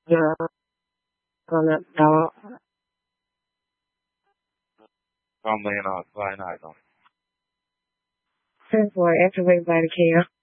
Yeah, gonna dog. I'm laying out, flying out. That's why everybody can.